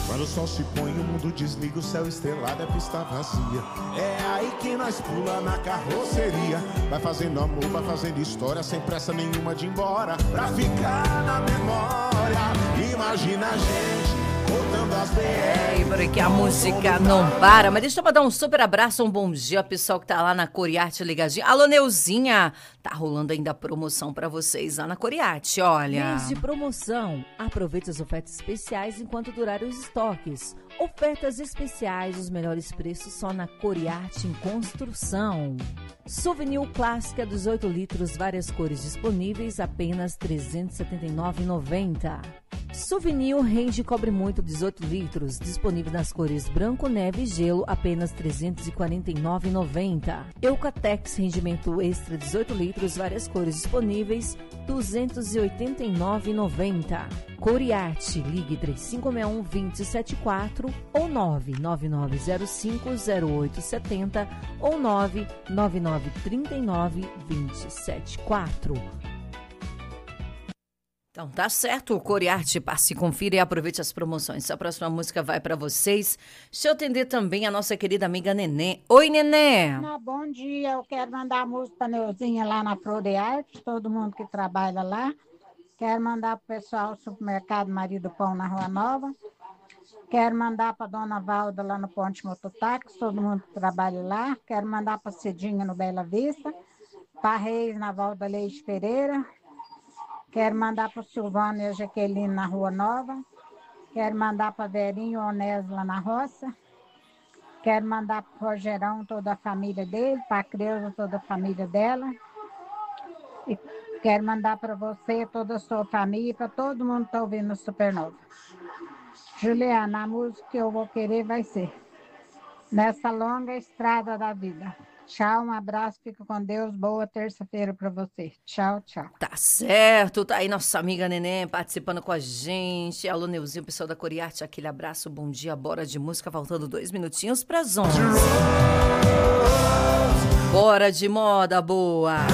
Quando o sol se põe, o mundo desliga, o céu estrelado, a pista vazia. É aí que nós pula na carroceria. Vai fazendo amor, vai fazendo história, sem pressa nenhuma de ir embora, pra ficar na memória. Imagina a gente voltando as BR. Porque a música não para. Mas deixa eu mandar um super abraço, um bom dia ao pessoal que tá lá na Coriarte ligadinho. Alô, Neuzinha, tá rolando ainda a promoção pra vocês lá na Coriarte, olha. Mês de promoção. Aproveite as ofertas especiais enquanto durarem os estoques. Ofertas especiais, os melhores preços só na Coriarte em Construção. Souvenir clássica 18 litros, várias cores disponíveis, apenas R$ 379,90. Souvenir rende cobre muito 18 litros, disponível nas cores branco, neve e gelo, apenas R$ 349,90. Eucatex rendimento extra 18 litros, várias cores disponíveis, R$ 289,90. Coriarte, ligue 3561-2074 ou 99905-0870 ou 99939-2074. Então tá certo, o Coriarte, passe, confira e aproveite as promoções. A próxima música vai pra vocês. Deixa eu atender também a nossa querida amiga Nenê. Oi, Nenê! Bom dia, eu quero mandar a música pra Neuzinha lá na Flor de Arte, todo mundo que trabalha lá. Quero mandar pro pessoal do supermercado Marido Pão na Rua Nova. Quero mandar pra Dona Valda lá no Ponte Mototáxi, todo mundo que trabalha lá. Quero mandar pra Cidinha no Bela Vista, pra Reis na Valda Leite Pereira. Quero mandar para o Silvano e a Jaqueline na Rua Nova. Quero mandar para Verinho e Onésio lá na roça. Quero mandar para o Rogerão, toda a família dele, para a Creuza, toda a família dela. E quero mandar para você, toda a sua família, para todo mundo que está ouvindo o Supernova. Juliana, a música que eu vou querer vai ser Nessa Longa Estrada da Vida. Tchau, um abraço, fica com Deus, boa terça-feira para você. Tchau, tchau. Tá certo, tá aí nossa amiga Neném participando com a gente. Alô, Neuzinho, pessoal da Coriarte, aquele abraço, bom dia, bora de música, faltando 2 minutinhos pras 11. Bora de moda boa.